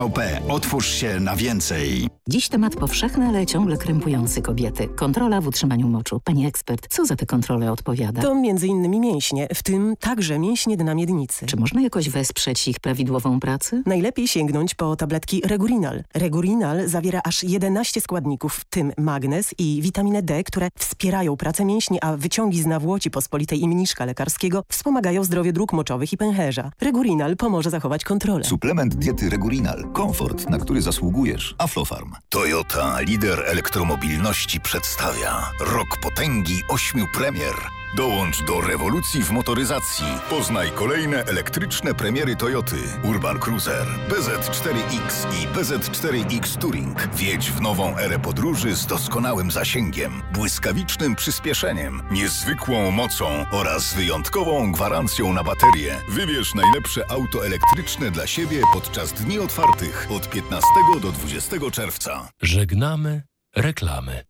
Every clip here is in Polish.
OP. Otwórz się na więcej. Dziś temat powszechny, ale ciągle krępujący kobiety. Kontrola w utrzymaniu moczu. Pani ekspert, co za te kontrole odpowiada? To m.in. mięśnie, w tym także mięśnie dna miednicy. Czy można jakoś wesprzeć ich prawidłową pracę? Najlepiej sięgnąć po tabletki Regurinal. Regurinal zawiera aż 11 składników, w tym magnez i witaminę D, które wspierają pracę mięśni, a wyciągi z nawłoci pospolitej i mniszka lekarskiego wspomagają zdrowie dróg moczowych i pęcherza. Regurinal pomoże zachować kontrolę. Suplement diety Regurinal. Komfort, na który zasługujesz. Aflofarm. Toyota, lider elektromobilności, przedstawia rok potęgi 8 premier. Dołącz do rewolucji w motoryzacji. Poznaj kolejne elektryczne premiery Toyoty. Urban Cruiser, BZ4X i BZ4X Touring. Wjedź w nową erę podróży z doskonałym zasięgiem, błyskawicznym przyspieszeniem, niezwykłą mocą oraz wyjątkową gwarancją na baterię. Wybierz najlepsze auto elektryczne dla siebie podczas dni otwartych od 15 do 20 czerwca. Żegnamy reklamy.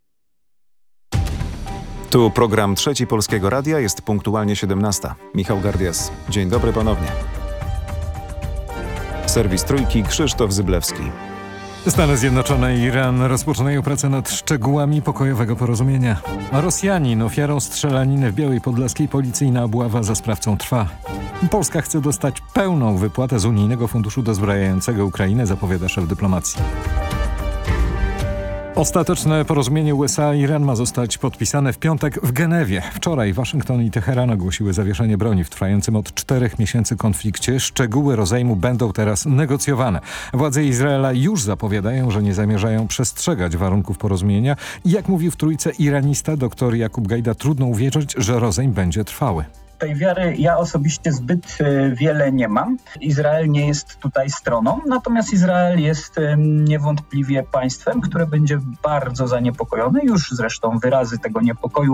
Tu program Trzeci Polskiego Radia, jest punktualnie 17. Michał Gardias. Dzień dobry ponownie. Serwis Trójki, Krzysztof Zyblewski. Stany Zjednoczone i Iran rozpoczynają pracę nad szczegółami pokojowego porozumienia. Rosjanin ofiarą strzelaniny w Białej Podlaskiej, policyjna obława za sprawcą trwa. Polska chce dostać pełną wypłatę z unijnego funduszu dozbrajającego Ukrainę, zapowiada szef dyplomacji. Ostateczne porozumienie USA-Iran ma zostać podpisane w piątek w Genewie. Wczoraj Waszyngton i Teheran ogłosiły zawieszenie broni w trwającym od 4 miesięcy konflikcie. Szczegóły rozejmu będą teraz negocjowane. Władze Izraela już zapowiadają, że nie zamierzają przestrzegać warunków porozumienia. I jak mówił w Trójce iranista dr Jakub Gajda, trudno uwierzyć, że rozejm będzie trwały. Tej wiary ja osobiście zbyt wiele nie mam. Izrael nie jest tutaj stroną, natomiast Izrael jest niewątpliwie państwem, które będzie bardzo zaniepokojone. Już zresztą wyrazy tego niepokoju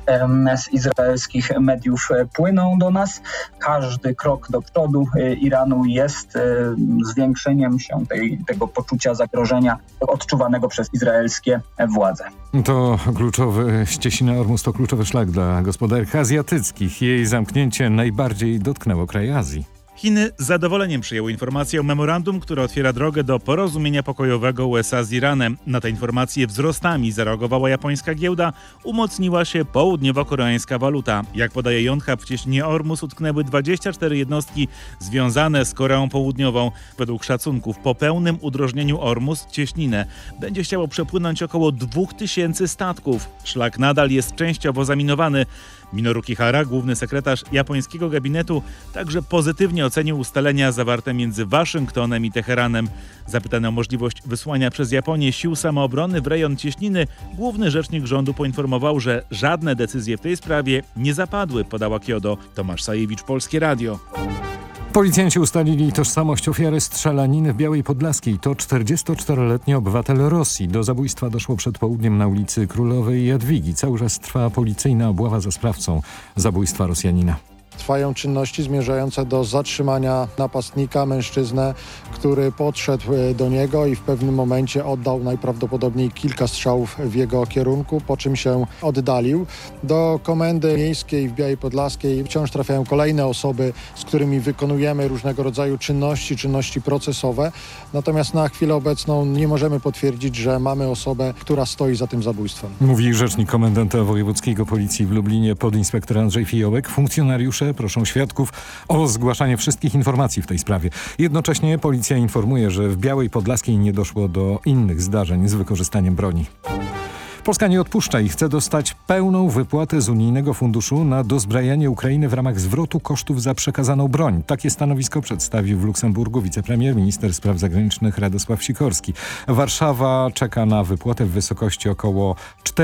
z izraelskich mediów płyną do nas. Każdy krok do przodu Iranu jest zwiększeniem się tego poczucia zagrożenia odczuwanego przez izraelskie władze. To kluczowy, Ścieśnina Ormus to kluczowy szlak dla gospodarek azjatyckich. Jej zamknięcie najbardziej dotknęło kraje Azji. Chiny z zadowoleniem przyjęły informację o memorandum, które otwiera drogę do porozumienia pokojowego USA z Iranem. Na te informacje wzrostami zareagowała japońska giełda, umocniła się południowo-koreańska waluta. Jak podaje Yonhap, w cieśninie Ormus utknęły 24 jednostki związane z Koreą Południową. Według szacunków po pełnym udrożnieniu Ormus cieśninę będzie chciało przepłynąć około 2000 statków. Szlak nadal jest częściowo zaminowany. Minoru Kihara, główny sekretarz japońskiego gabinetu, także pozytywnie ocenił ustalenia zawarte między Waszyngtonem i Teheranem. Zapytany o możliwość wysłania przez Japonię sił samoobrony w rejon cieśniny, główny rzecznik rządu poinformował, że żadne decyzje w tej sprawie nie zapadły, podała Kyodo. Tomasz Sajewicz, Polskie Radio. Policjanci ustalili tożsamość ofiary strzelaniny w Białej Podlaskiej. To 44-letni obywatel Rosji. Do zabójstwa doszło przed południem na ulicy Królowej Jadwigi. Cały czas trwa policyjna obława za sprawcą zabójstwa Rosjanina. Trwają czynności zmierzające do zatrzymania napastnika, mężczyznę, który podszedł do niego i w pewnym momencie oddał najprawdopodobniej kilka strzałów w jego kierunku, po czym się oddalił. Do komendy miejskiej w Białej Podlaskiej wciąż trafiają kolejne osoby, z którymi wykonujemy różnego rodzaju czynności procesowe. Natomiast na chwilę obecną nie możemy potwierdzić, że mamy osobę, która stoi za tym zabójstwem. Mówi rzecznik komendanta wojewódzkiego policji w Lublinie, podinspektor Andrzej Fijołek. Funkcjonariusze proszą świadków o zgłaszanie wszystkich informacji w tej sprawie. Jednocześnie policja informuje, że w Białej Podlaskiej nie doszło do innych zdarzeń z wykorzystaniem broni. Polska nie odpuszcza i chce dostać pełną wypłatę z unijnego funduszu na dozbrajanie Ukrainy w ramach zwrotu kosztów za przekazaną broń. Takie stanowisko przedstawił w Luksemburgu wicepremier, minister spraw zagranicznych Radosław Sikorski. Warszawa czeka na wypłatę w wysokości około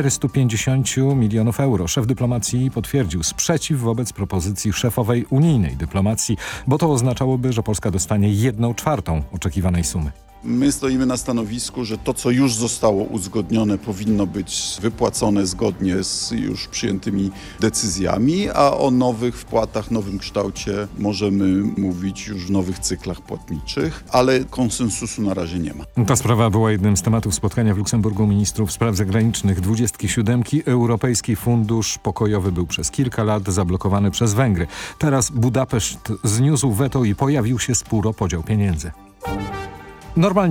450 milionów euro. Szef dyplomacji potwierdził sprzeciw wobec propozycji szefowej unijnej dyplomacji, bo to oznaczałoby, że Polska dostanie 1/4 oczekiwanej sumy. My stoimy na stanowisku, że to, co już zostało uzgodnione, powinno być wypłacone zgodnie z już przyjętymi decyzjami, a o nowych wpłatach, nowym kształcie możemy mówić już w nowych cyklach płatniczych, ale konsensusu na razie nie ma. Ta sprawa była jednym z tematów spotkania w Luksemburgu ministrów spraw zagranicznych 27. Europejski Fundusz Pokojowy był przez kilka lat zablokowany przez Węgry. Teraz Budapeszt zniósł weto i pojawił się spór o podział pieniędzy. Normalnie